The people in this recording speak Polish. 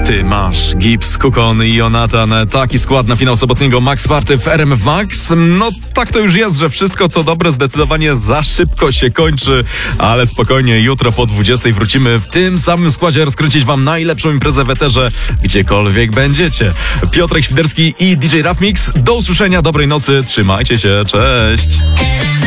Ty masz Gibbs, Kukon i Jonathan. Taki skład na finał sobotniego Max Party w RMF Max. No tak to już jest, że wszystko co dobre zdecydowanie za szybko się kończy, ale spokojnie, jutro po 20 wrócimy w tym samym składzie rozkręcić wam najlepszą imprezę w eterze, gdziekolwiek będziecie. Piotrek Świderski i DJ Raf Mix. Do usłyszenia, dobrej nocy, trzymajcie się, cześć!